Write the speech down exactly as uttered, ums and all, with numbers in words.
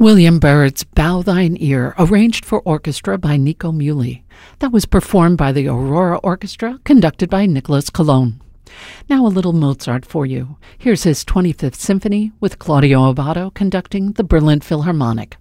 William Byrd's Bow Thine Ear, arranged for orchestra by Nico Muhly. That was performed by the Aurora Orchestra, conducted by Nicholas Cologne. Now a little Mozart for you. Here's his twenty-fifth Symphony with Claudio Abbado conducting the Berlin Philharmonic.